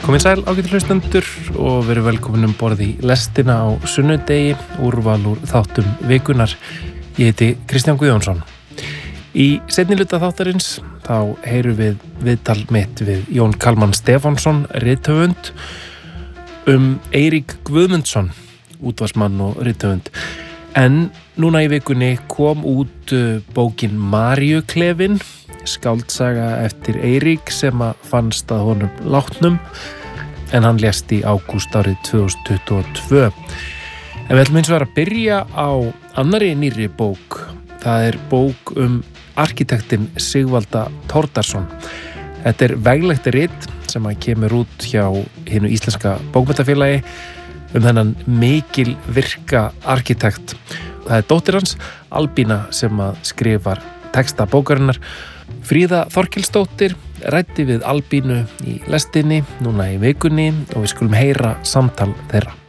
Komið sæl ágætu hlustendur og verið velkomin borð í lestina á sunnudegi, úrval úr þáttum vikunar. Ég heiti Kristján Guðjónsson. Í seinni hluta þáttarins þá heyrum við viðtal mitt við Jón Kalman Stefánsson, rithöfund, Eirík Guðmundsson, útvarpsmann og rithöfund. En núna í vikunni kom út bókin Maríuklefinn, skáldsaga eftir Eirík sem fannst að honum látnum, en hann lést í ágúst árið 2022. En við ætlum eins og að byrja á annarri nýrri bók. Það er bók arkitektinn Sigvalda Thordarson. Þetta er veglegt rit sem kemur út hjá hinu íslenska bókmenntafélagi þennan mikil virka arkitekt. Það er dóttir hans, Albína, sem skrifar texta bókarinnar. Fríða Þorkelsdóttir ræddi við Albínu í lestinni núna í vikunni og við skulum heyra samtal þeirra.